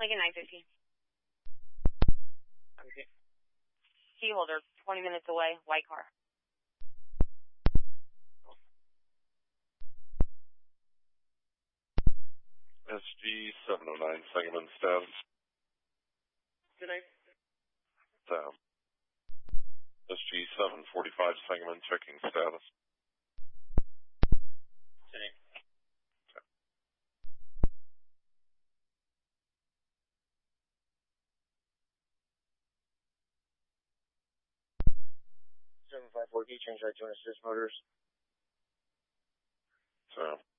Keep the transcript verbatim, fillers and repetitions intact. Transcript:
Lincoln nine fifteen. Okay. Key holder, twenty minutes away, white car. S G seven oh nine, Sangamon status. Good night. Down. S G seven forty-five, Sangamon checking status. Good night. seven five four D, change right to assist motors. So.